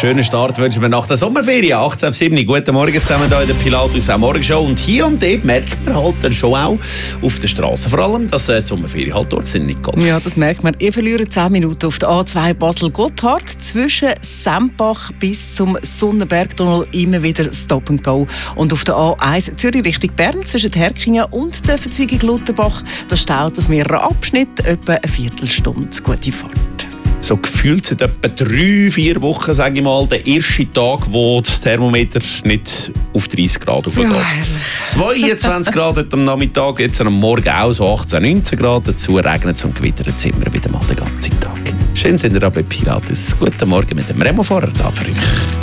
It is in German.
schönen Start wünschen wir nach der Sommerferien. 18.07 Uhr. Guten Morgen zusammen hier in der Pilatus am Morgenshow. Und hier und dort merkt man halt dann schon auch auf der Straße vor allem, dass die Sommerferien halt dort sind, nicht Ja, das merkt man. Ihr verliert 10 Minuten auf der A2 Basel-Gotthard. Zwischen Sempach bis zum Sonnenbergtunnel immer wieder Stop and Go. Und auf der A1 Zürich Richtung Bern zwischen Herkingen und der Verzweigung Lutherbach, da staut es auf mehreren Abschnitten etwa eine Viertelstunde. Gute Fahrt. So gefühlt seit etwa 3-4 Wochen, sage ich mal, der erste Tag, wo das Thermometer nicht auf 30 Grad hochgeht. Ja, 22 Grad heute am Nachmittag, jetzt am Morgen auch so 18-19 Grad. Dazu regnet es und gewittert es immer wieder mal den ganzen Tag. Schön sind ihr da bei Pilatus. Guten Morgen mit dem Remo-Fahrer da für euch.